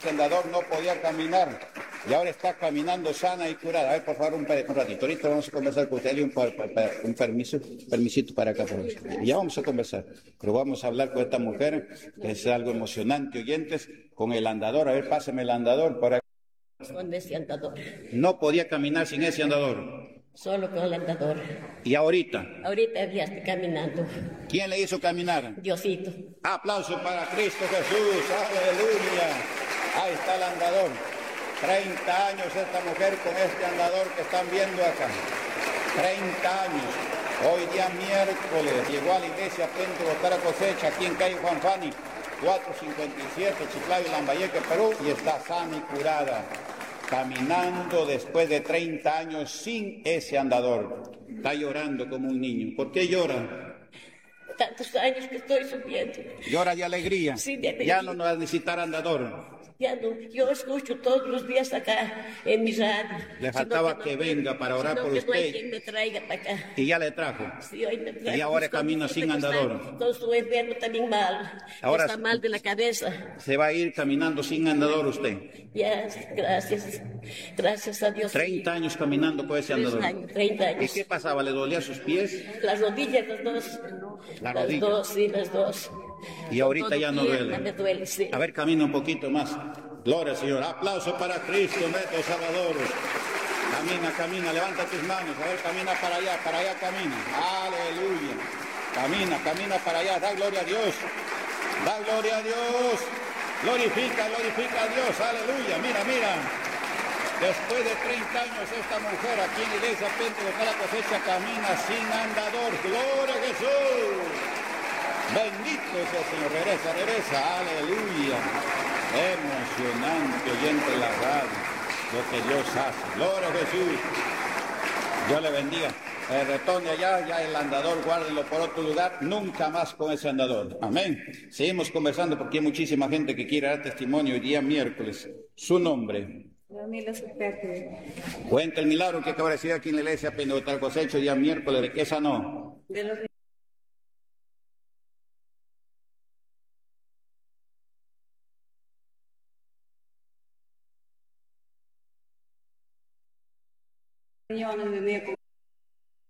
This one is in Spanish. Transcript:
ese andador no podía caminar y ahora está caminando sana y curada. A ver, por favor, un ratito. Ahorita vamos a conversar con usted. Un permisito para acá. Por favor. Ya vamos a conversar, pero vamos a hablar con esta mujer, que es algo emocionante, oyentes, con el andador. A ver, pásame el andador para... Con ese andador. No podía caminar sin ese andador. Solo con el andador. ¿Y ahorita? Ahorita ya estoy caminando. ¿Quién le hizo caminar? Diosito. Aplauso para Cristo Jesús, aleluya. Ahí está el andador. 30 años esta mujer con este andador que están viendo acá. 30 años. Hoy día miércoles llegó a la iglesia Pentecostal Cosecha aquí en calle Juan Fani, 457, Chiclayo, Lambayeque, Perú, y está sana y curada, caminando después de 30 años sin ese andador. Está llorando como un niño. ¿Por qué llora? Tantos años que estoy sufriendo. Llora de alegría. Sí, de alegría. Ya no va a necesitar andador. Ya no, yo escucho todos los días acá en mi radio. Le faltaba que venga para orar por usted. No hay quien me traiga para acá. Y ya le trajo. Sí, hoy me trajo. Y ahora camina sin andador. Todo su enfermo también mal. Ahora está mal de la cabeza. Se va a ir caminando sin andador usted. Ya, gracias. Gracias a Dios. 30 años caminando por ese andador. 30 años. ¿Y qué pasaba? ¿Le dolía sus pies? Las rodillas, las dos. Las dos, sí, las dos. Y ahorita ya no duele. Me duele, sí. A ver, camina un poquito más. Gloria al Señor. Aplauso para Cristo, nuestro Salvador. Camina, levanta tus manos. A ver, camina para allá camina. Aleluya. Camina para allá. Da gloria a Dios. Da gloria a Dios. Glorifica a Dios. Aleluya. Mira. Después de 30 años esta mujer aquí en la iglesia Pentecostal Cosecha camina sin andador. Gloria a Jesús. Bendito sea el Señor. Regresa. Aleluya. Emocionante oyente en la radio lo que Dios hace. Gloria a Jesús. Dios le bendiga. Retorne allá, ya el andador, guárdenlo por otro lugar, nunca más con ese andador. Amén. Seguimos conversando porque hay muchísima gente que quiere dar testimonio hoy día miércoles. Su nombre. Cuenta el milagro que acaba de decir aquí en la iglesia Pentecostal Cosecha, día miércoles, ¿de qué sanó? De los riñones,